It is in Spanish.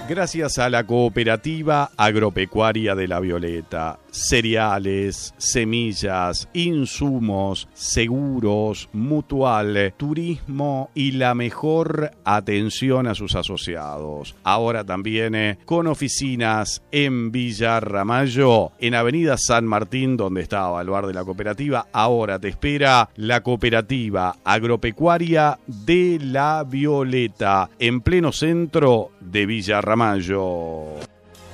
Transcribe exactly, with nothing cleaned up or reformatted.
Gracias a la Cooperativa Agropecuaria de La Violeta, cereales, semillas, insumos, seguros, mutual, turismo y la mejor atención a sus asociados. Ahora también eh, con oficinas en Villa Ramallo, en Avenida San Martín, donde estaba el bar de la cooperativa. Ahora te espera la Cooperativa Agropecuaria de La Violeta, en pleno centro de Villa Ramallo.